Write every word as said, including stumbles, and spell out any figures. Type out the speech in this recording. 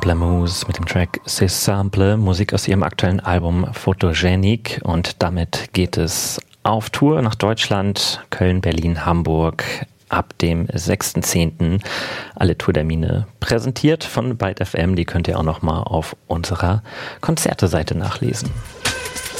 Pamplemousse mit dem Track C'est Simple, Musik aus ihrem aktuellen Album Photogenic. Und damit geht es auf Tour nach Deutschland, Köln, Berlin, Hamburg ab dem sechsten zehnten Alle Tourtermine präsentiert von Byte F M. Die könnt ihr auch nochmal auf unserer Konzerteseite nachlesen.